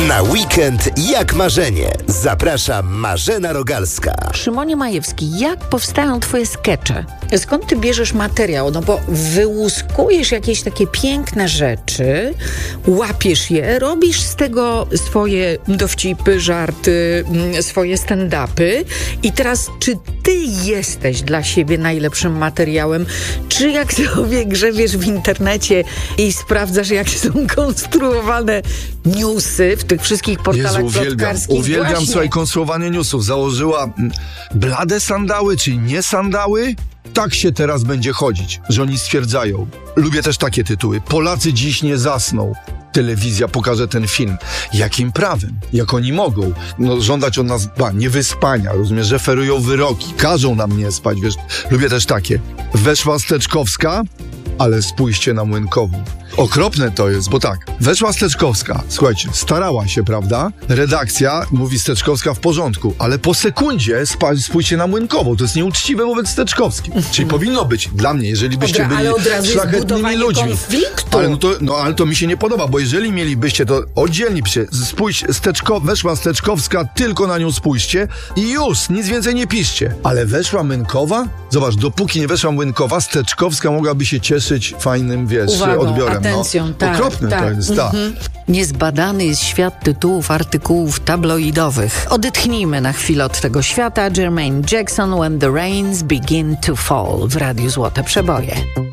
Na weekend jak marzenie. Zaprasza Marzena Rogalska. Szymonie Majewski, jak powstają twoje skecze? Skąd ty bierzesz materiał? No bo wyłuskujesz jakieś takie piękne rzeczy, łapiesz je, robisz z tego swoje dowcipy, żarty, swoje stand-upy i teraz czy ty jesteś dla siebie najlepszym materiałem, czy jak sobie grzebiesz w internecie i sprawdzasz, jak są konstruowane newsy w tych wszystkich portalach plotkarskich? Uwielbiam, słuchaj, konstruowanie newsów. Założyła blade sandały, czyli nie sandały? Tak się teraz będzie chodzić, że oni stwierdzają. Lubię też takie tytuły. Polacy dziś nie zasną. Telewizja pokaże ten film. Jakim prawem? Jak oni mogą? No, żądać od nas niewyspania. Rozumiesz, że ferują wyroki. Każą nam nie spać, wiesz. Lubię też takie. Weszła Steczkowska, ale spójrzcie na Młynkową. Okropne to jest, bo tak, weszła Steczkowska, słuchajcie, starała się, prawda? Redakcja mówi Steczkowska w porządku, ale po sekundzie spójrzcie na Młynkową. To jest nieuczciwe wobec Steczkowskiej. Czyli powinno być, dla mnie, jeżeli byście byli szlachetnymi ludźmi. Konfliktu. Ale to mi się nie podoba, bo jeżeli mielibyście to oddzielnie, spójrz, weszła Steczkowska, tylko na nią spójrzcie i już, nic więcej nie piszcie. Ale weszła Młynkowa? Zobacz, dopóki nie weszła Młynkowa, Steczkowska mogłaby się cieszyć fajnym, wiesz, odbiorem. Atencją, tak. Okropne to jest, tak. Niezbadany jest świat tytułów, artykułów tabloidowych. Odetchnijmy na chwilę od tego świata. Jermaine Jackson, When the Rains Begin to Fall w Radiu Złote Przeboje.